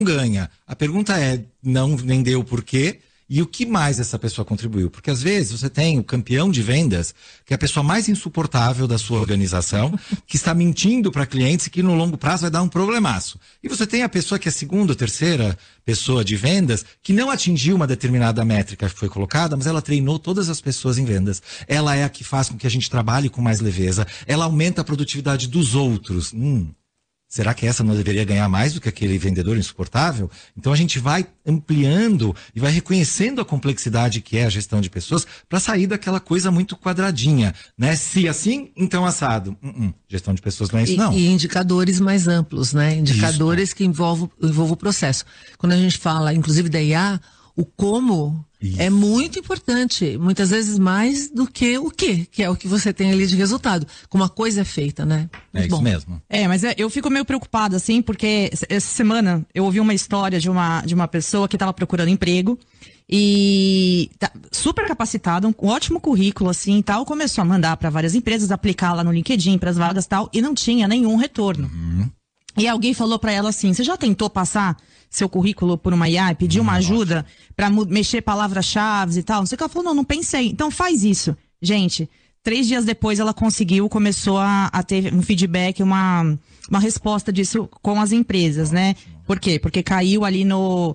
ganha. A pergunta é, não vendeu por quê? E o que mais essa pessoa contribuiu? Porque às vezes você tem o campeão de vendas, que é a pessoa mais insuportável da sua organização, que está mentindo para clientes e que no longo prazo vai dar um problemaço. E você tem a pessoa que é a segunda ou terceira pessoa de vendas, que não atingiu uma determinada métrica que foi colocada, mas ela treinou todas as pessoas em vendas. Ela é a que faz com que a gente trabalhe com mais leveza. Ela aumenta a produtividade dos outros. Será que essa não deveria ganhar mais do que aquele vendedor insuportável? Então a gente vai ampliando e vai reconhecendo a complexidade que é a gestão de pessoas para sair daquela coisa muito quadradinha, né? Se assim, então assado. Gestão de pessoas não é isso, não. E indicadores mais amplos, né? Indicadores isso. Que envolvam o processo. Quando a gente fala, inclusive da IA, o como é muito importante, muitas vezes mais do que o que é o que você tem ali de resultado, como a coisa é feita, né? Muito bom. Isso mesmo. Mas eu fico meio preocupada, assim, porque essa semana eu ouvi uma história de uma pessoa que estava procurando emprego e super capacitada, um ótimo currículo, assim, e tal, começou a mandar para várias empresas, aplicar lá no LinkedIn para as vagas e tal, e não tinha nenhum retorno. E alguém falou para ela assim, você já tentou passar seu currículo por uma IA e pedir uma ajuda para mexer palavras-chave e tal? Não sei o que. Ela falou, não pensei. Então faz isso. Gente, 3 dias depois ela começou a ter um feedback, uma resposta disso com as empresas, né? Por quê? Porque caiu ali no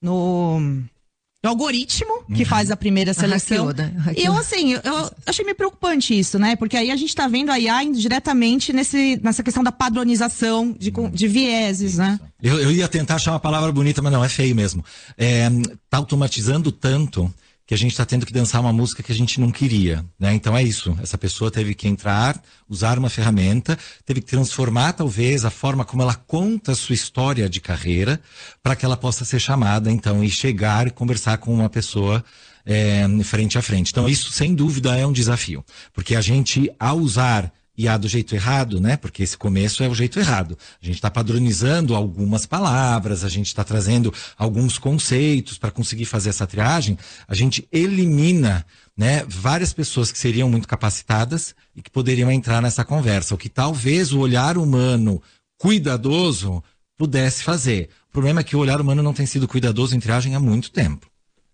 algoritmo que faz a primeira seleção. E eu, assim, eu achei meio preocupante isso, né? Porque aí a gente tá vendo a IA indo diretamente nessa questão da padronização de vieses, né? Eu ia tentar achar uma palavra bonita, mas não, é feio mesmo. Tá automatizando tanto que a gente está tendo que dançar uma música que a gente não queria, né? Então é isso, essa pessoa teve que entrar, usar uma ferramenta, teve que transformar talvez a forma como ela conta a sua história de carreira para que ela possa ser chamada então e chegar e conversar com uma pessoa frente a frente. Então isso sem dúvida é um desafio, porque a gente ao usar IA do jeito errado, né? Porque esse começo é o jeito errado. A gente está padronizando algumas palavras, a gente está trazendo alguns conceitos para conseguir fazer essa triagem. A gente elimina, né, várias pessoas que seriam muito capacitadas e que poderiam entrar nessa conversa. O que talvez o olhar humano cuidadoso pudesse fazer. O problema é que o olhar humano não tem sido cuidadoso em triagem há muito tempo.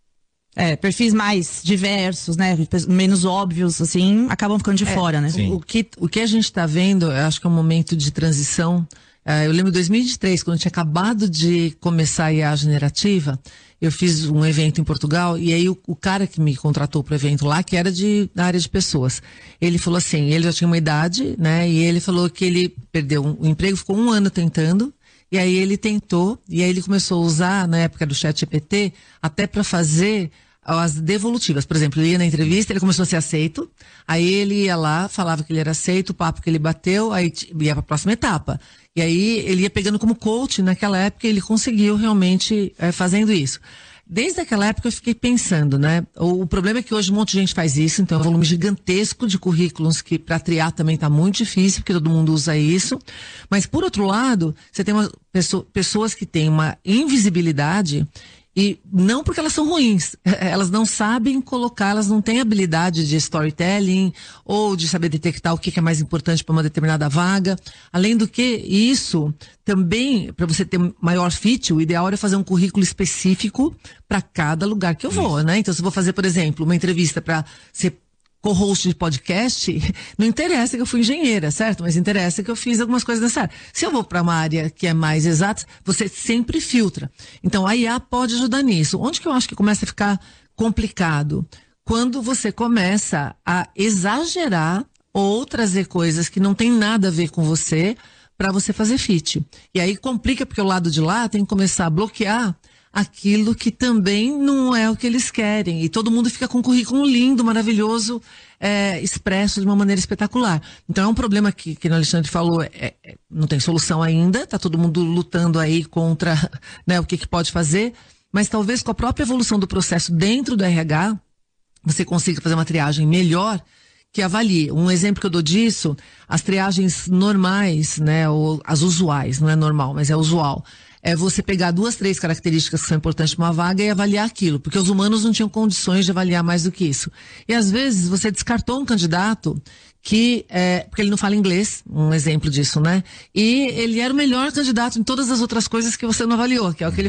Perfis mais diversos, né, menos óbvios, assim, acabam ficando de fora, né? O que a gente está vendo, eu acho que é um momento de transição. Eu lembro de 2023, quando eu tinha acabado de começar a IA generativa, eu fiz um evento em Portugal e aí o cara que me contratou para o evento lá, que era da área de pessoas, ele falou assim, ele já tinha uma idade, né, e ele falou que ele perdeu o emprego, ficou 1 ano tentando. E aí ele tentou, e aí ele começou a usar, na época do ChatGPT, até para fazer as devolutivas. Por exemplo, ele ia na entrevista, ele começou a ser aceito, aí ele ia lá, falava que ele era aceito, o papo que ele bateu, aí ia para a próxima etapa. E aí ele ia pegando como coach, naquela época ele conseguiu realmente fazendo isso. Desde aquela época eu fiquei pensando, né? O problema é que hoje um monte de gente faz isso, então é um volume gigantesco de currículos que para triar também está muito difícil, porque todo mundo usa isso. Mas por outro lado, você tem pessoas que têm uma invisibilidade e não porque elas são ruins, elas não sabem colocar, elas não têm habilidade de storytelling ou de saber detectar o que é mais importante para uma determinada vaga. Além do que isso, também, para você ter maior fit, o ideal é fazer um currículo específico para cada lugar que eu vou, né? Então, se eu vou fazer, por exemplo, uma entrevista para ser co-host de podcast, não interessa que eu fui engenheira, certo? Mas interessa que eu fiz algumas coisas nessa área. Se eu vou para uma área que é mais exata, você sempre filtra. Então, a IA pode ajudar nisso. Onde que eu acho que começa a ficar complicado? Quando você começa a exagerar ou trazer coisas que não tem nada a ver com você para você fazer fit. E aí complica porque o lado de lá tem que começar a bloquear aquilo que também não é o que eles querem. E todo mundo fica com um currículo lindo, maravilhoso, expresso de uma maneira espetacular. Então é um problema que o Alexandre falou, não tem solução ainda, tá todo mundo lutando aí contra, né, o que pode fazer, mas talvez com a própria evolução do processo dentro do RH, você consiga fazer uma triagem melhor que avalie. Um exemplo que eu dou disso, as triagens normais, né, ou as usuais, não é normal, mas é usual. é você pegar 2, 3 características que são importantes para uma vaga e avaliar aquilo, porque os humanos não tinham condições de avaliar mais do que isso. E às vezes você descartou um candidato que, porque ele não fala inglês, um exemplo disso, né? E ele era o melhor candidato em todas as outras coisas que você não avaliou, que é o que ele